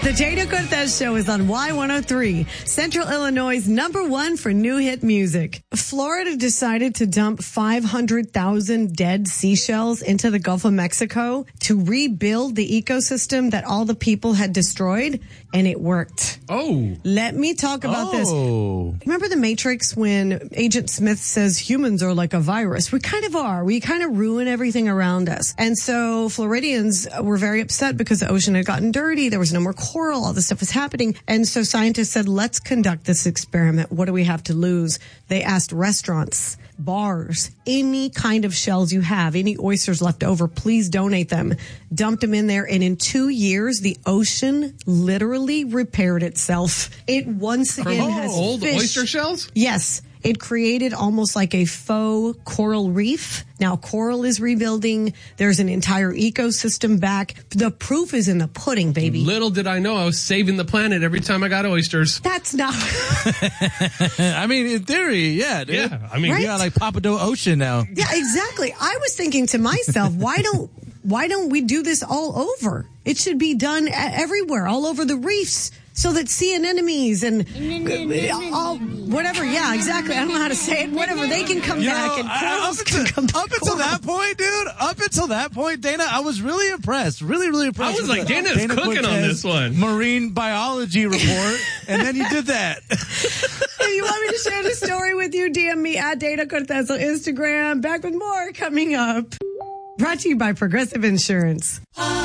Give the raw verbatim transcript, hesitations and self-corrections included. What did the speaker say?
The Dana Cortez Show is on Y one oh three, Central Illinois' number one for new hit music. Florida decided to dump five hundred thousand dead seashells into the Gulf of Mexico to rebuild the ecosystem that all the people had destroyed, and it worked. Oh. Let me talk about Oh. this. Remember The Matrix when Agent Smith says humans are like a virus? We kind of are. We kind of ruin everything around us. And so Floridians were very upset because the ocean had gotten dirty. There was no more coral. All this stuff was happening. And so scientists said, let's conduct this experiment. What do we have to lose? They asked restaurants, bars, any kind of shells you have, any oysters left over, please donate them. Dumped them in there. And in two years, the ocean literally repaired itself. It once again From has old fish. oyster shells? Yes. It created almost like a faux coral reef. Now coral is rebuilding. There's an entire ecosystem back. The proof is in the pudding, baby. Little did I know I was saving the planet every time I got oysters. That's not... I mean, in theory, yeah, dude. Yeah, I mean, Right? We got like Papado Ocean now. Yeah, exactly. I was thinking to myself, why don't why don't we do this all over? It should be done everywhere, all over the reefs, so that sea anemones and all whatever. Yeah, exactly. I don't know how to say it. Whatever, they can come You back know, and I- corals up can until, come back. up until that point, dude, up until that point, Dana, I was really impressed. Really, really impressed. I was with like, the Dana's Dana cooking on Cortez this one. Marine biology report, and then you did that. If you want me to share the story with you, D M me at Dana Cortez on Instagram. Back with more coming up. Brought to you by Progressive Insurance.